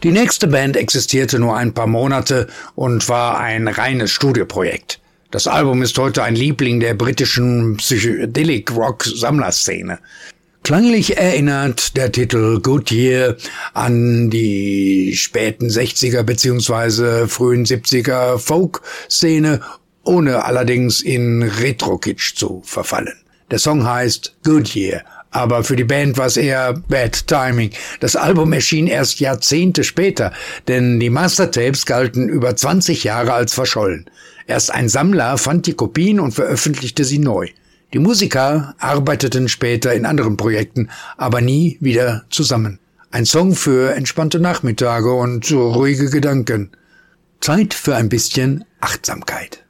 Die nächste Band existierte nur ein paar Monate und war ein reines Studioprojekt. Das Album ist heute ein Liebling der britischen Psychedelic-Rock-Sammlerszene. Klanglich erinnert der Titel Good Year an die späten 60er bzw. frühen 70er Folk-Szene, ohne allerdings in Retro-Kitsch zu verfallen. Der Song heißt Good Year, aber für die Band war es eher Bad Timing. Das Album erschien erst Jahrzehnte später, denn die Mastertapes galten über 20 Jahre als verschollen. Erst ein Sammler fand die Kopien und veröffentlichte sie neu. Die Musiker arbeiteten später in anderen Projekten, aber nie wieder zusammen. Ein Song für entspannte Nachmittage und ruhige Gedanken. Zeit für ein bisschen Achtsamkeit.